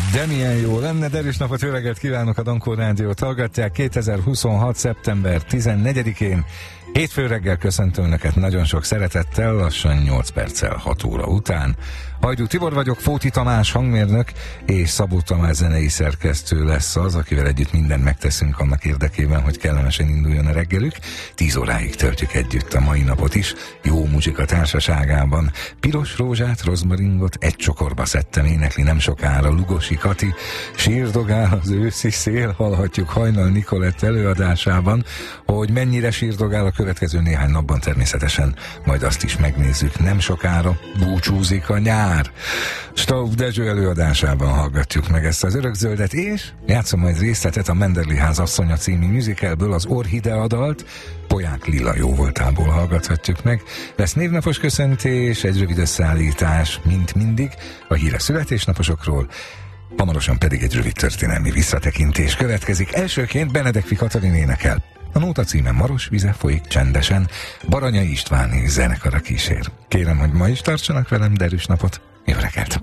De milyen jó lenne, derűs napot, jó reggelt kívánok, a Dankó Rádiót hallgatják 2026. szeptember 14-én. Hétfő reggel köszöntöm Önöket nagyon sok szeretettel, lassan 8 perccel 6 óra után. Hajdú Tibor vagyok, Fóti Tamás hangmérnök és Szabó Tamás zenei szerkesztő lesz az, akivel együtt mindent megteszünk annak érdekében, hogy kellemesen induljon a reggelük. 10 óráig töltjük együtt a mai napot is, jó muzsika társaságában. Piros rózsát, rozmaringot egy csokorba szedtem, énekli nem sokára Lugosi Kati. Sírdogál az őszi szél, hallhatjuk Hajnal Nikolett előadásában. Hogy mennyire sírdogál a következő néhány napban, természetesen majd azt is megnézzük. Nem sokára búcsúzik a nyár. Staub Dezső előadásában hallgatjuk meg ezt az örökzöldet, és játszom majd részletet a Menderli ház asszonya című musicalből, az Orchidea dalt Poják Lilla jóvoltából hallgathatjuk meg. Lesz névnapos köszöntés, egy rövid összeállítás, mint mindig, a híres születésnaposokról, hamarosan pedig egy rövid történelmi visszatekintés következik. Elsőként Benedekfi Katalin énekel. A nóta címe Maros vize folyik csendesen, Baranyai Istváni zenekara kísér. Kérem, hogy ma is tartsanak velem, derűs napot, jó reggelt!